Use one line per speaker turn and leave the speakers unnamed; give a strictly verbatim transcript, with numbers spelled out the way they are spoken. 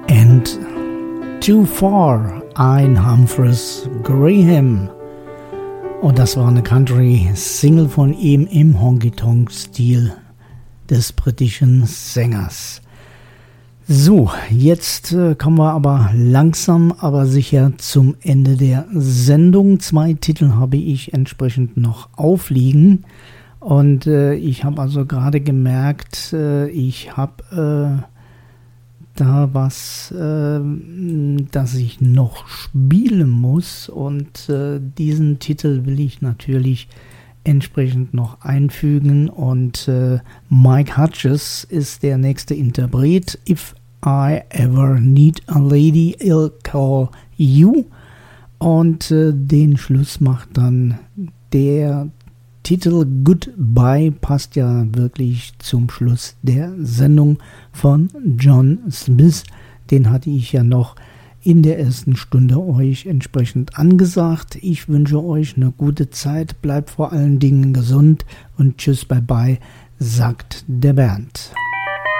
and Too Far, ein Humphreys Graham. Und das war eine Country-Single von ihm im Honky-Tonk-Stil des britischen Sängers. So, jetzt äh, kommen wir aber langsam, aber sicher zum Ende der Sendung. Zwei Titel habe ich entsprechend noch aufliegen. Und äh, ich habe also gerade gemerkt, äh, ich habe äh, da was, äh, das ich noch spielen muss. Und äh, diesen Titel will ich natürlich entsprechend noch einfügen. Und äh, Mike Hutchence ist der nächste Interpret. If I ever need a lady, I'll call you. Und äh, den Schluss macht dann der Titel Goodbye, passt ja wirklich zum Schluss der Sendung von John Smith. Den hatte ich ja noch in der ersten Stunde euch entsprechend angesagt. Ich wünsche euch eine gute Zeit, bleibt vor allen Dingen gesund und tschüss, bye bye, sagt der Bernd.